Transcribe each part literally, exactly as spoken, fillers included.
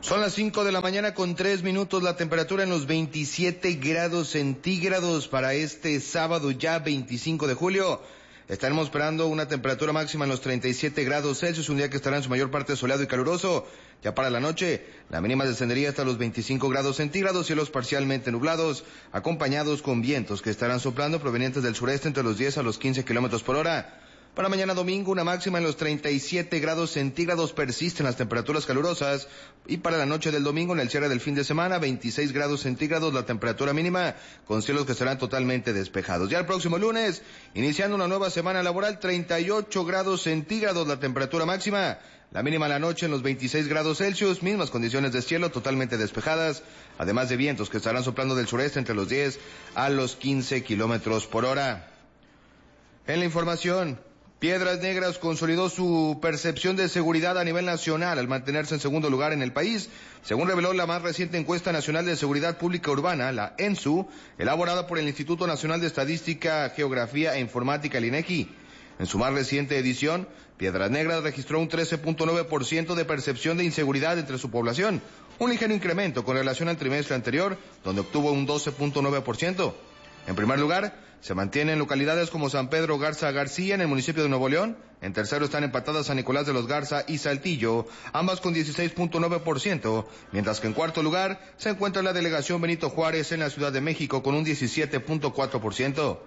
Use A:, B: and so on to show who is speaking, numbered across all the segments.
A: Son las cinco de la mañana con tres minutos, la temperatura en los veintisiete grados centígrados para este sábado ya veinticinco de julio. Estaremos esperando una temperatura máxima en los treinta y siete grados Celsius, un día que estará en su mayor parte soleado y caluroso. Ya para la noche, la mínima descendería hasta los veinticinco grados centígrados, cielos parcialmente nublados, acompañados con vientos que estarán soplando provenientes del sureste entre los diez a los quince kilómetros por hora. Para mañana domingo, una máxima en los treinta y siete grados centígrados, persisten las temperaturas calurosas. Y para la noche del domingo, en el cierre del fin de semana, veintiséis grados centígrados la temperatura mínima, con cielos que estarán totalmente despejados. Ya el próximo lunes, iniciando una nueva semana laboral, treinta y ocho grados centígrados la temperatura máxima. La mínima en la noche en los veintiséis grados Celsius, mismas condiciones de cielo totalmente despejadas, además de vientos que estarán soplando del sureste entre los diez a los quince kilómetros por hora. En la información, Piedras Negras consolidó su percepción de seguridad a nivel nacional al mantenerse en segundo lugar en el país, según reveló la más reciente encuesta nacional de seguridad pública urbana, la ENSU, elaborada por el Instituto Nacional de Estadística, Geografía e Informática, el INEGI. En su más reciente edición, Piedras Negras registró un trece punto nueve por ciento de percepción de inseguridad entre su población, un ligero incremento con relación al trimestre anterior, donde obtuvo un doce punto nueve por ciento. En primer lugar, se mantienen localidades como San Pedro Garza García en el municipio de Nuevo León. En tercero están empatadas San Nicolás de los Garza y Saltillo, ambas con dieciséis punto nueve por ciento, mientras que en cuarto lugar se encuentra la delegación Benito Juárez en la Ciudad de México con un diecisiete punto cuatro por ciento.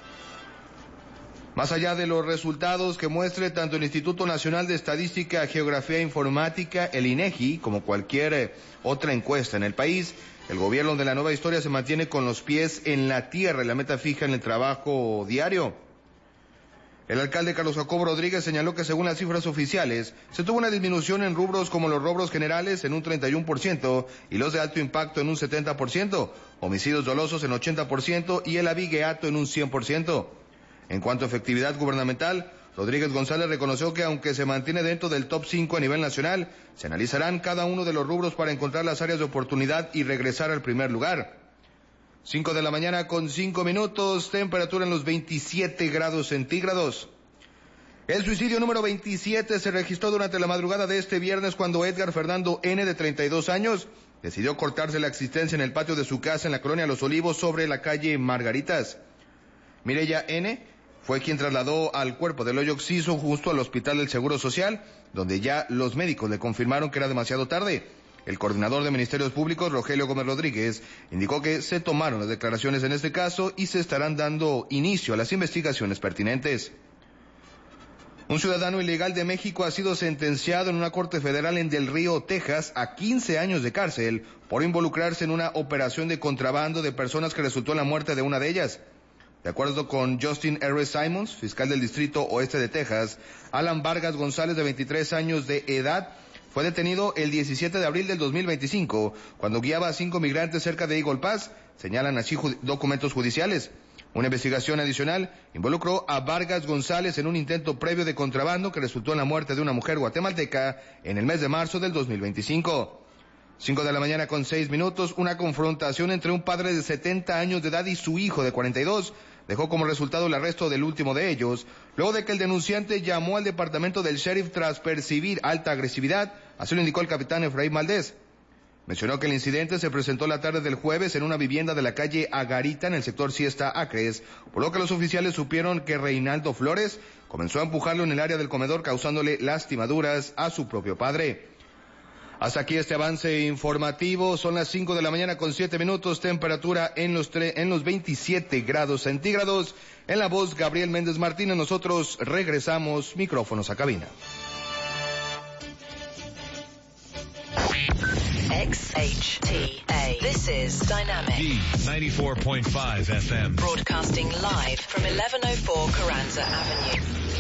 A: Más allá de los resultados que muestre tanto el Instituto Nacional de Estadística, Geografía e Informática, el INEGI, como cualquier otra encuesta en el país, el gobierno de la nueva historia se mantiene con los pies en la tierra y la meta fija en el trabajo diario. El alcalde Carlos Jacobo Rodríguez señaló que según las cifras oficiales, se tuvo una disminución en rubros como los robos generales en un treinta y uno por ciento y los de alto impacto en un setenta por ciento, homicidios dolosos en ochenta por ciento y el abigeato en un cien por ciento. En cuanto a efectividad gubernamental, Rodríguez González reconoció que aunque se mantiene dentro del top cinco a nivel nacional, se analizarán cada uno de los rubros para encontrar las áreas de oportunidad y regresar al primer lugar. cinco de la mañana con cinco minutos, temperatura en los veintisiete grados centígrados. El suicidio número veintisiete se registró durante la madrugada de este viernes cuando Edgar Fernando N., de treinta y dos años, decidió cortarse la existencia en el patio de su casa en la colonia Los Olivos sobre la calle Margaritas. Mireya N. fue quien trasladó al cuerpo del hoyo Oxiso justo al Hospital del Seguro Social, donde ya los médicos le confirmaron que era demasiado tarde. El coordinador de Ministerios Públicos, Rogelio Gómez Rodríguez, indicó que se tomaron las declaraciones en este caso y se estarán dando inicio a las investigaciones pertinentes. Un ciudadano ilegal de México ha sido sentenciado en una corte federal en Del Río, Texas, a quince años de cárcel por involucrarse en una operación de contrabando de personas que resultó en la muerte de una de ellas. De acuerdo con Justin R. Simons, fiscal del Distrito Oeste de Texas, Alan Vargas González, de veintitrés años de edad, fue detenido el diecisiete de abril del dos mil veinticinco, cuando guiaba a cinco migrantes cerca de Eagle Pass, señalan así ju- documentos judiciales. Una investigación adicional involucró a Vargas González en un intento previo de contrabando que resultó en la muerte de una mujer guatemalteca en el mes de marzo del dos mil veinticinco. cinco de la mañana con seis minutos, una confrontación entre un padre de setenta años de edad y su hijo de cuarenta y dos dejó como resultado el arresto del último de ellos, luego de que el denunciante llamó al departamento del sheriff tras percibir alta agresividad, así lo indicó el capitán Efraín Valdés. Mencionó que el incidente se presentó la tarde del jueves en una vivienda de la calle Agarita en el sector Siesta Acres, por lo que los oficiales supieron que Reinaldo Flores comenzó a empujarlo en el área del comedor causándole lastimaduras a su propio padre. Hasta aquí este avance informativo, son las cinco de la mañana con siete minutos, temperatura en los, tre- en los veintisiete grados centígrados. En la voz Gabriel Méndez Martínez, nosotros regresamos, micrófonos a cabina.
B: X H T A. This is Dynamic.
C: D ninety-four point five F M.
B: Broadcasting live from eleven oh four Carranza Avenue.